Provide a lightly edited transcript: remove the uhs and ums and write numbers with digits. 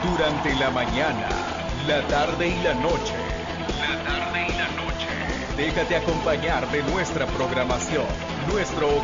Durante la mañana, la tarde y la noche. La tarde y la noche. Déjate acompañar de nuestra programación, nuestro